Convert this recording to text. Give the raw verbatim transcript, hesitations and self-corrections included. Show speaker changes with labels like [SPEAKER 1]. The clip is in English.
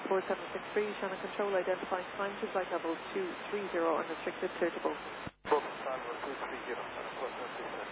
[SPEAKER 1] four seven six three, Shannon Control, identifying time to flight level two three zero, unrestricted, clear to both.
[SPEAKER 2] Brooklyn, Tango two three zero, and of course,